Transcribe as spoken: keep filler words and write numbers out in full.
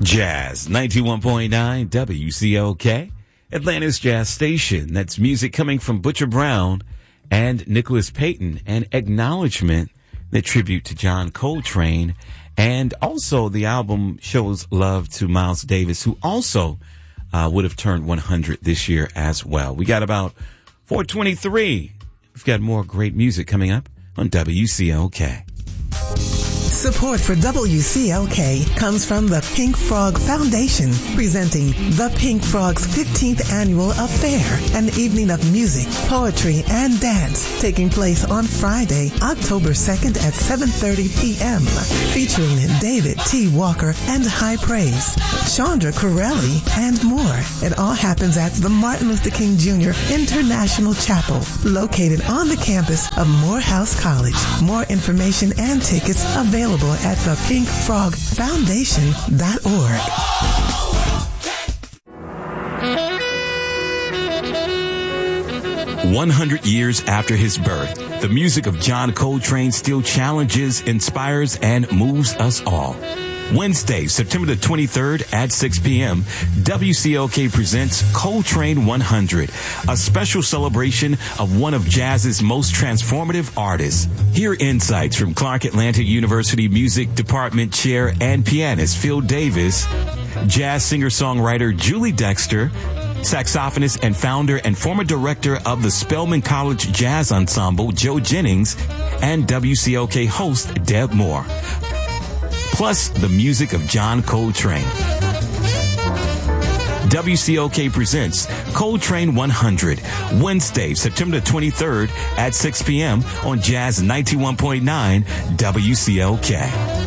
Jazz ninety-one point nine W C O K, Atlanta's jazz station. That's music coming from Butcher Brown and Nicholas Payton, and acknowledgement, the tribute to John Coltrane. And also the album shows love to Miles Davis, who also uh, would have turned one hundred this year as well. We got about four twenty-three. We've got more great music coming up on W C O K. Support for W C L K comes from the Pink Frog Foundation, presenting the Pink Frog's fifteenth Annual Affair, an evening of music, poetry, and dance taking place on Friday, October second at seven thirty p.m., featuring David T. Walker and High Praise, Chandra Corelli, and more. It all happens at the Martin Luther King Junior International Chapel, located on the campus of Morehouse College. More information and tickets available at the pink frog foundation dot org. one hundred years after his birth, the music of John Coltrane still challenges, inspires, and moves us all. Wednesday, September the twenty-third at six p.m., W C L K presents Coltrane one hundred, a special celebration of one of jazz's most transformative artists. Hear insights from Clark Atlanta University Music Department Chair and pianist Phil Davis, jazz singer-songwriter Julie Dexter, saxophonist and founder and former director of the Spelman College Jazz Ensemble Joe Jennings, and W C L K host Deb Moore. Plus, the music of John Coltrane. W C O K presents Coltrane one hundred, Wednesday, September the twenty-third at six p.m. on Jazz ninety-one point nine W C O K.